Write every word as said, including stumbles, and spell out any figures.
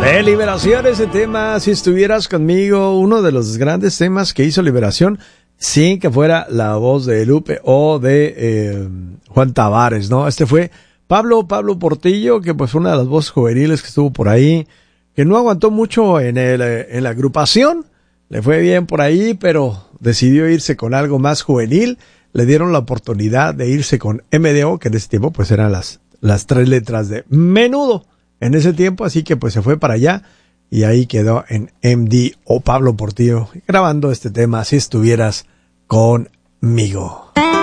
De Liberación, ese tema, Si estuvieras conmigo, uno de los grandes temas que hizo Liberación, sin que fuera la voz de Lupe o de eh, Juan Tavares, ¿no? Este fue Pablo, Pablo Portillo, que pues fue una de las voces juveniles que estuvo por ahí, que no aguantó mucho en, el, en la agrupación, le fue bien por ahí, pero decidió irse con algo más juvenil, le dieron la oportunidad de irse con M D O, que en ese tiempo pues eran las, las tres letras de Menudo, en ese tiempo, así que pues se fue para allá y ahí quedó en M D O Pablo Portillo grabando este tema, Si estuvieras conmigo.